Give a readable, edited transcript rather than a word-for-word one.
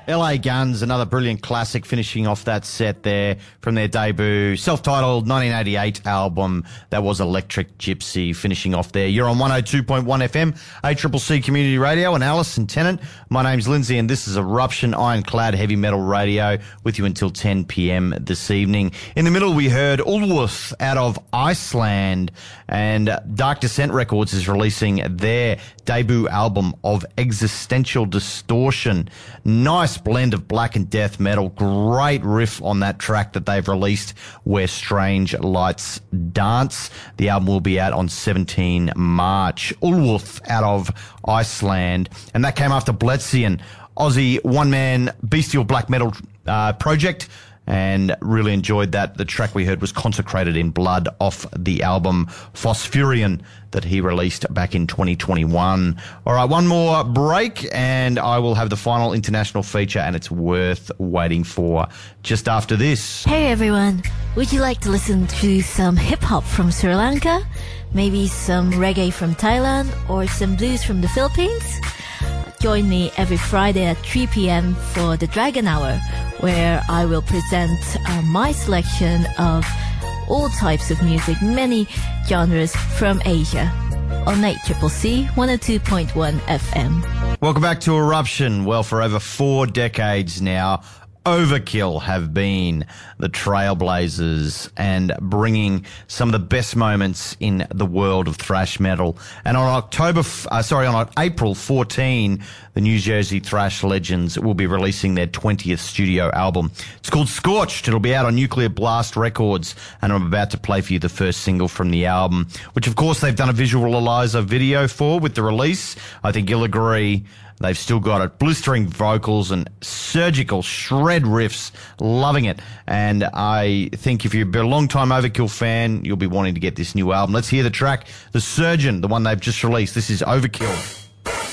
LA Guns, another brilliant classic, finishing off that set there from their debut, self-titled 1988 album. That was Electric Gypsy, finishing off there. You're on 102.1 FM, ACCC Community Radio, and Alison Tennant. My name's Lindsay, and this is Eruption Ironclad Heavy Metal Radio, with you until 10 p.m. this evening. In the middle, we heard Ulwulf out of Iceland, and Dark Descent Records is releasing their debut album of Existential Distortion. Nice blend of black and death metal. Great riff on that track that they've released, Where Strange Lights Dance. The album will be out on 17 March. Ulwulf out of Iceland. And that came after Bletzian, Aussie one-man bestial black metal project, and really enjoyed that. The track we heard was Consecrated in Blood off the album Phosphurion that he released back in 2021. All right, one more break and I will have the final international feature, and it's worth waiting for just after this. Hey everyone, would you like to listen to some hip-hop from Sri Lanka? Maybe some reggae from Thailand or some blues from the Philippines? Join me every Friday at 3 p.m. for the Dragon Hour, where I will present my selection of all types of music, many genres from Asia, on 8CCC 102.1 FM. Welcome back to Eruption. Well, for over 4 decades now, Overkill have been the trailblazers and bringing some of the best moments in the world of thrash metal. And on April 14, the New Jersey thrash legends will be releasing their 20th studio album. It's called Scorched. It'll be out on Nuclear Blast Records, and I'm about to play for you the first single from the album, which of course they've done a visualizer video for with the release. I think you'll agree. They've still got it. Blistering vocals and surgical shred riffs. Loving it. And I think if you're a long-time Overkill fan, you'll be wanting to get this new album. Let's hear the track, The Surgeon, the one they've just released. This is Overkill.